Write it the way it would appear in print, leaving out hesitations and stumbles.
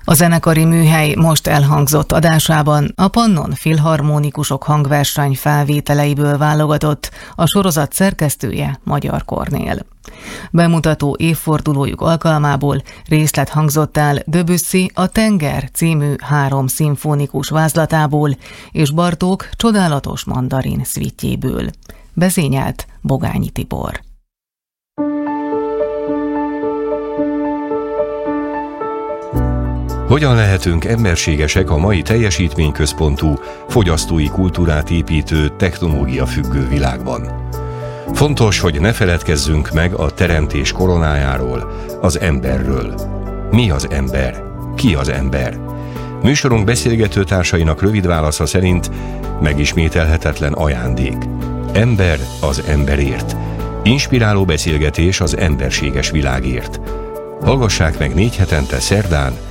A zenekari műhely most elhangzott adásában a Pannon Filharmonikusok hangverseny felvételeiből válogatott, a sorozat szerkesztője Magyar Kornél. Bemutató évfordulójuk alkalmából részlet hangzott el Debussy A tenger című 3 szimfonikus vázlatából és Bartók Csodálatos mandarin szvitjéből. Vezényelt Bogányi Tibor. Hogyan lehetünk emberségesek a mai teljesítményközpontú, fogyasztói kultúrát építő, technológiafüggő világban? Fontos, hogy ne feledkezzünk meg a teremtés koronájáról, az emberről. Mi az ember? Ki az ember? Műsorunk beszélgető társainak rövid válasza szerint megismételhetetlen ajándék. Ember az emberért. Inspiráló beszélgetés az emberséges világért. Hallgassák meg 4 hetente szerdán,